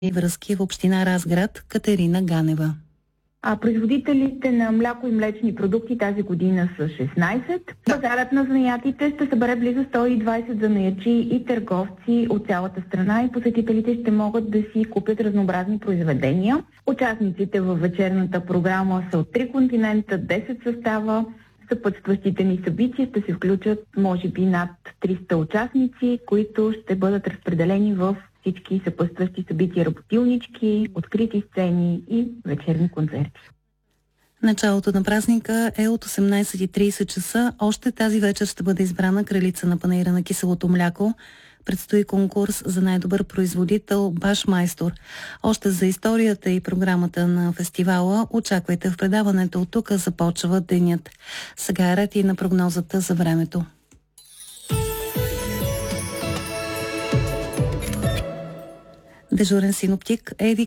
връзки в община Разград Катерина Ганева. Производителите на мляко и млечни продукти тази година са 16. Пазарът на занаятите ще събере близо 120 занаячи и търговци от цялата страна и посетителите ще могат да си купят разнообразни произведения. Участниците във вечерната програма са от 3 континента, 10 състава. Съпътстващите ни събития ще се включат може би над 300 участници, които ще бъдат разпределени в всички съпътстващи събития, работилнички, открити сцени и вечерни концерти. Началото на празника е от 18:30 часа. Още тази вечер ще бъде избрана кралица на панаира на киселото мляко. Предстои конкурс за най-добър производител Башмайстор. Още за историята и програмата на фестивала очаквайте в предаването. От тук започва денят. Сега е ред и на прогнозата за времето. Дежурен синоптик Еди